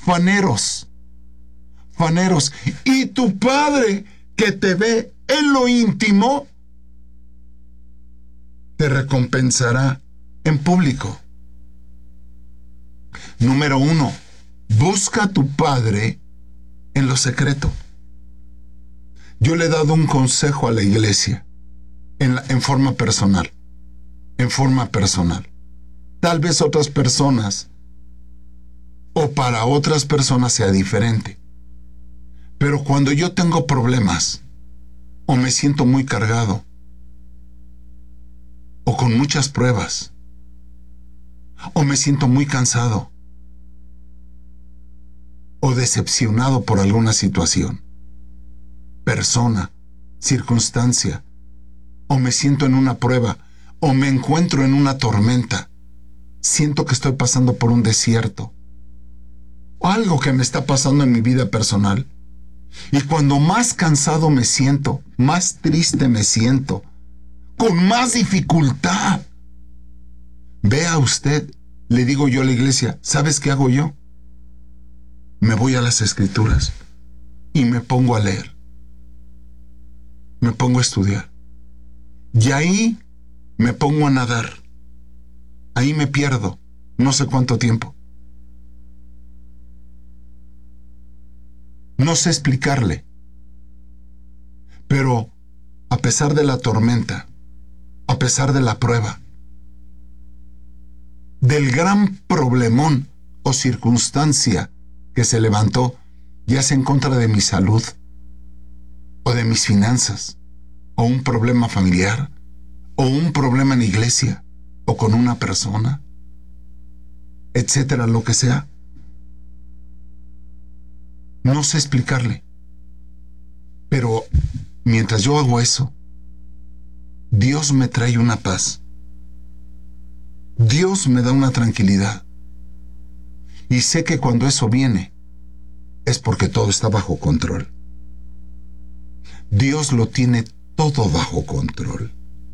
faneros, faneros. Y tu Padre que te ve en lo íntimo, te recompensará en público. Número 1, busca a tu Padre en lo secreto. Yo le he dado un consejo a la iglesia en forma personal. En forma personal. Tal vez otras personas o para otras personas sea diferente. Pero cuando yo tengo problemas o me siento muy cargado o con muchas pruebas o me siento muy cansado o decepcionado por alguna situación, persona, circunstancia, o me siento en una prueba, o me encuentro en una tormenta, siento que estoy pasando por un desierto, o algo que me está pasando en mi vida personal, y cuando más cansado me siento, más triste me siento, con más dificultad, vea usted, le digo yo a la iglesia, ¿sabes qué hago yo? Me voy a las Escrituras y me pongo a leer. Me pongo a estudiar. Y ahí me pongo a nadar. Ahí me pierdo, no sé cuánto tiempo. No sé explicarle. Pero a pesar de la tormenta, a pesar de la prueba, del gran problemón o circunstancia que se levantó, ya sea en contra de mi salud, o de mis finanzas, o un problema familiar, o un problema en la iglesia, o con una persona, etcétera, lo que sea. No sé explicarle. Pero mientras yo hago eso, Dios me trae una paz. Dios me da una tranquilidad. Y sé que cuando eso viene, es porque todo está bajo control. Dios lo tiene todo bajo control.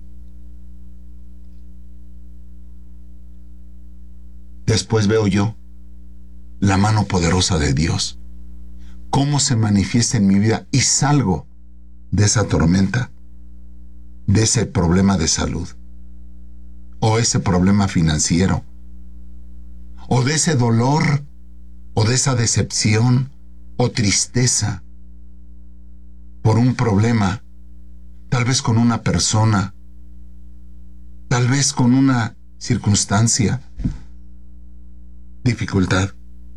Después veo yo la mano poderosa de Dios, cómo se manifiesta en mi vida y salgo de esa tormenta, de ese problema de salud, o ese problema financiero, o de ese dolor, o de esa decepción, o tristeza, por un problema, tal vez con una persona, tal vez con una circunstancia, dificultad.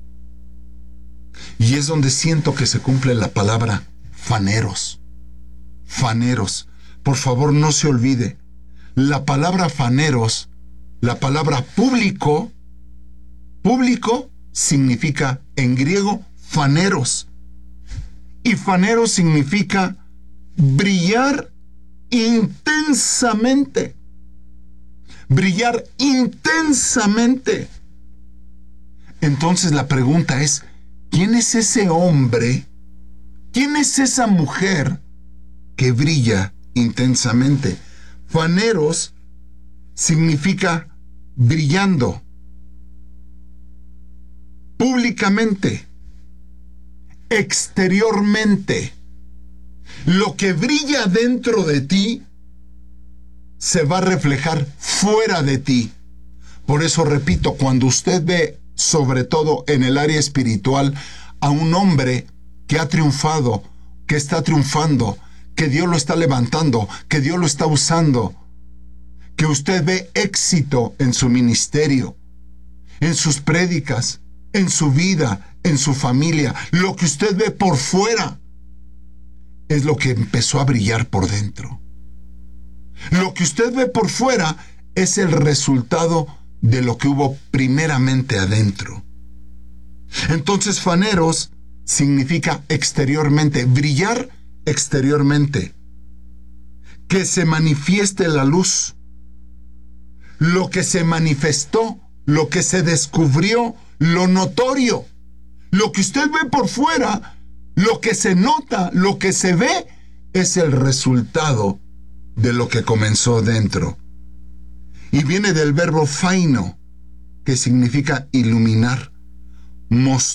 Y es donde siento que se cumple la palabra faneros. Faneros. Por favor, no se olvide. La palabra faneros, la palabra público, público significa en griego faneros. Y faneros significa brillar intensamente. Brillar intensamente. Entonces la pregunta es, ¿quién es ese hombre? ¿Quién es esa mujer que brilla intensamente? Faneros significa brillando públicamente, exteriormente. Lo que brilla dentro de ti se va a reflejar fuera de ti. Por eso repito, cuando usted ve, sobre todo en el área espiritual, a un hombre que ha triunfado, que está triunfando, que Dios lo está levantando, que Dios lo está usando, que usted ve éxito en su ministerio, en sus prédicas, en su vida, en su familia, lo que usted ve por fuera es lo que empezó a brillar por dentro. Lo que usted ve por fuera es el resultado de lo que hubo primeramente adentro. Entonces, faneros significa exteriormente, brillar exteriormente, que se manifieste la luz, lo que se manifestó, lo que se descubrió, lo notorio, lo que usted ve por fuera, lo que se nota, lo que se ve, es el resultado de lo que comenzó dentro. Y viene del verbo faino, que significa iluminar, mostrar